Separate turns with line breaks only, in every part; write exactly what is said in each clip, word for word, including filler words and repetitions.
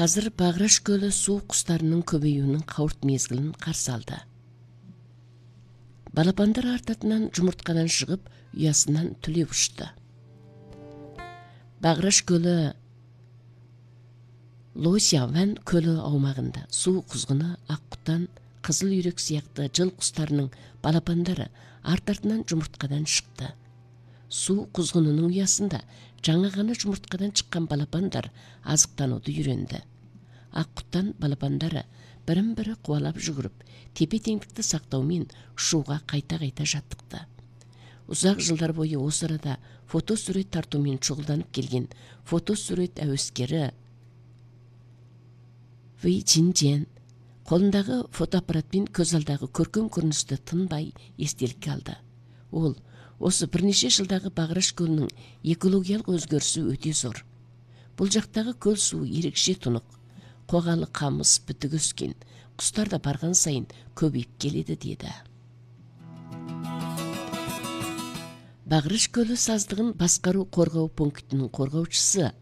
Қазір Бағраш көлі су құстарының көбеюінің қауырт мезгілін қарсы алды. Балапандар артатынан жұмыртқадан шығып, ұясынан түлеп ұшты. Бағраш көлі Лосяван көлі аумағында су құзғыны, аққұтан, қызыл үйрек сияқты жыл құстарының балапандары артартынан жұмыртқадан шықты. Су құзғынының ұясында жаңа ғана жұмыртқадан шыққан балапандар азықтануды үйренді. Аққұтан балапандары бірін-бірі қуалап жүгіріп, тепе-теңдікті сақтаумен ұшуға қайта-қайта жаттықты. Ұзақ жылдар бойы осы арада фотосурет тартумен шұғылданып келген фотосурет әуескері Вэй Чинжен қолындағы фотоаппаратпен көз алдағы көркем көріністі тынбай естелікке алды. Ол осы бірнеше жылдағы Бағраш көлінің экологиялық өзгерісі өте зор. Бұл жақтағы көл суы ерекше тұнық, қоғалы қамыс бітік өскен, құстар да барған сайын көбейіп келеді деді. Бағраш көлі саздығын басқару қорғау пунктінің қорғаушысы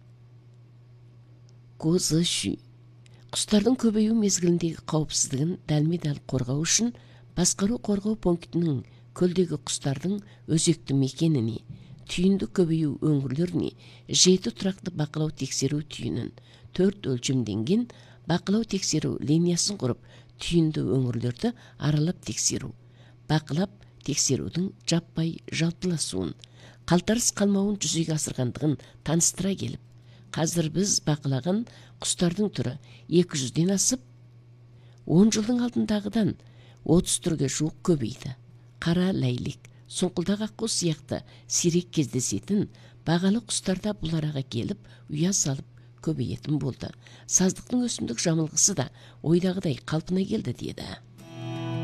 Ку Зыши құстардың көбею мезгіліндегі қауіпсіздігін дәлме-дәл қорғау үшін басқару қорғау пунктінің көлдегі құстардың өзекті мекеніне, түйінді көбею өңірлеріне жеті тұрақты бақылау тексеру түйінін, төрт өлшемденген бақылау тексеру линиясын құрып, түйінді өңірлерді аралап тексеру, бақылап тексерудің жаппай жалпыласуын, қалтарыс қалмауын жүзеге асырғандығын таныстыра келіп, қазір біз бақылаған құстардың түрі екі жүзден асып, он жылдың алдындағыдан отыз түрге жуық көбейді. Қара ләйлек, сұңқылдақ аққу сияқты сирек кездесетін бағалы құстарда бұл араға келіп, ұя салып көбейетін болды. Саздықтың өсімдік жамылғысы да ойдағыдай қалпына келді деді.